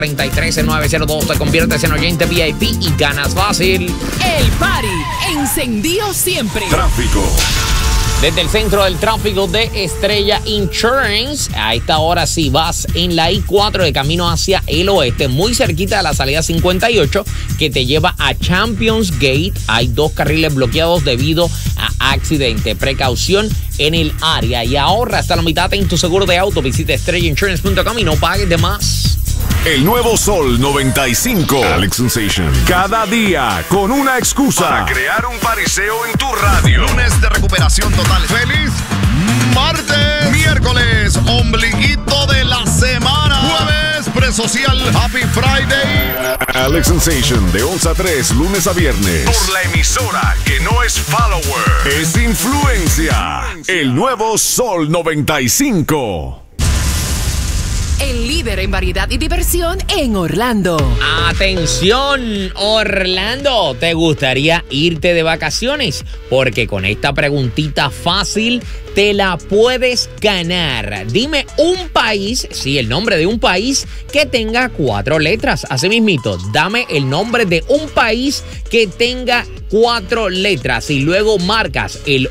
33-902, te conviertes en oyente VIP y ganas fácil. El party encendido siempre. Tráfico. Desde el centro del tráfico de Estrella Insurance, a esta hora si vas en la I-4 de camino hacia el oeste, muy cerquita de la salida 58 que te lleva a Champions Gate, hay 2 carriles bloqueados debido a accidente. Precaución en el área y ahorra hasta la mitad en tu seguro de auto. Visita estrellainsurance.com y no pagues de más. El nuevo Sol 95. Alex Sensation. Cada día con una excusa para crear un pariseo en tu radio. Lunes de recuperación total. ¡Feliz martes! Miércoles, ombliguito de la semana. Jueves, presocial. Happy Friday. Alex Sensation de 11 a 3, lunes a viernes. Por la emisora que no es follower, es influencia. El nuevo Sol 95. El líder en variedad y diversión en Orlando. Atención, Orlando, ¿te gustaría irte de vacaciones? Porque con esta preguntita fácil te la puedes ganar. Dime un país, sí, el nombre de un país que tenga 4 letras. Así mismito, dame el nombre de un país que tenga 4 letras y luego marcas el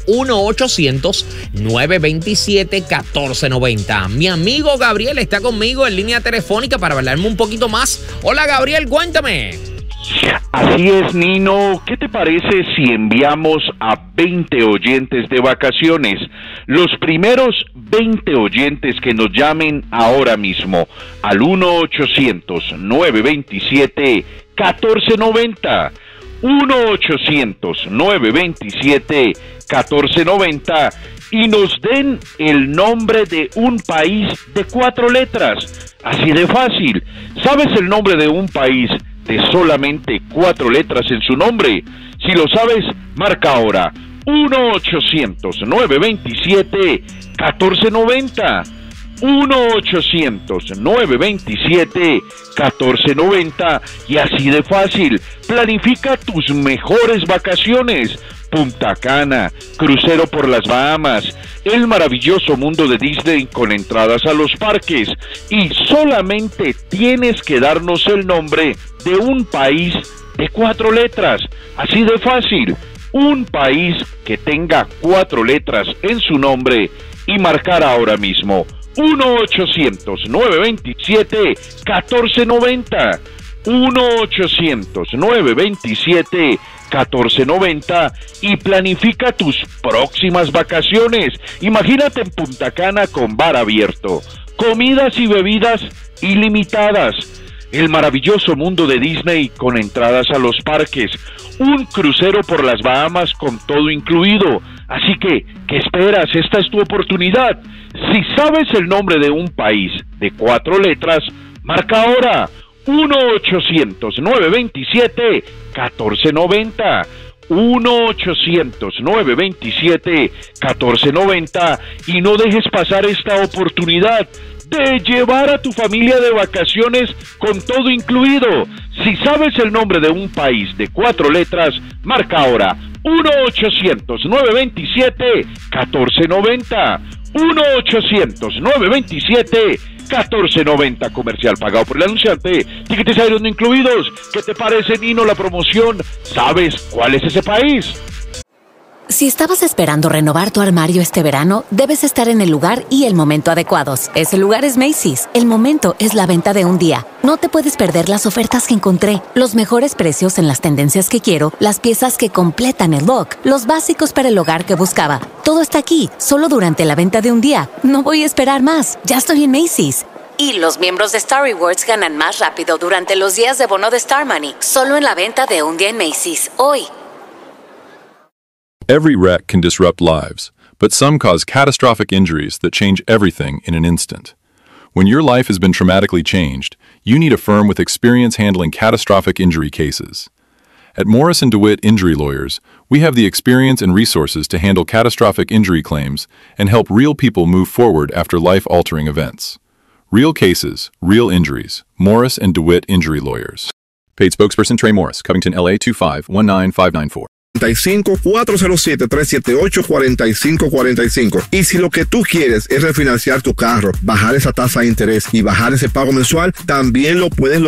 1-800-927-1490. Mi amigo Gabriel está conmigo en línea telefónica para hablarme un poquito más. Hola Gabriel, cuéntame. Así es, Nino. ¿Qué te parece si enviamos a 20 oyentes de vacaciones? Los primeros 20 oyentes que nos llamen ahora mismo al 1-800-927-1490. 1-800-927-1490 y nos den el nombre de un país de 4 letras. Así de fácil. ¿Sabes el nombre de un país de solamente 4 letras en su nombre? Si lo sabes, marca ahora 1-800-927-1490. 1-800-927-1490 y así de fácil. Planifica tus mejores vacaciones. Punta Cana, crucero por las Bahamas, el maravilloso mundo de Disney con entradas a los parques. Y solamente tienes que darnos el nombre de un país de 4 letras. Así de fácil. Un país que tenga 4 letras en su nombre y marcar ahora mismo 1-800-927-1490. 1-800-927-1490 y planifica tus próximas vacaciones. Imagínate en Punta Cana con bar abierto, comidas y bebidas ilimitadas, el maravilloso mundo de Disney con entradas a los parques, un crucero por las Bahamas con todo incluido. Así que, ¿qué esperas? Esta es tu oportunidad. Si sabes el nombre de un país de 4 letras, marca ahora 1-800-927-1490. 1-800-927-1490 y no dejes pasar esta oportunidad de llevar a tu familia de vacaciones con todo incluido. Si sabes el nombre de un país de 4 letras, marca ahora 1-800-927-1490. 1-800-927-1490. Comercial pagado por el anunciante. Tickets aéreos no incluidos. ¿Qué te parece, Nino, la promoción? ¿Sabes cuál es ese país? Si estabas esperando renovar tu armario este verano, debes estar en el lugar y el momento adecuados. Ese lugar es Macy's. El momento es la venta de un día. No te puedes perder las ofertas que encontré, los mejores precios en las tendencias que quiero, las piezas que completan el look, los básicos para el hogar que buscaba. Todo está aquí, solo durante la venta de un día. No voy a esperar más. Ya estoy en Macy's. Y los miembros de Star Rewards ganan más rápido durante los días de bono de Star Money. Solo en la venta de un día en Macy's. Hoy. Every wreck can disrupt lives, but some cause catastrophic injuries that change everything in an instant. When your life has been traumatically changed, you need a firm with experience handling catastrophic injury cases. At Morris & DeWitt Injury Lawyers, we have the experience and resources to handle catastrophic injury claims and help real people move forward after life-altering events. Real cases, real injuries. Morris & DeWitt Injury Lawyers. Paid spokesperson Trey Morris, Covington, LA 2519594. 407-378-4545. Y si lo que tú quieres es refinanciar tu carro, bajar esa tasa de interés y bajar ese pago mensual, también lo puedes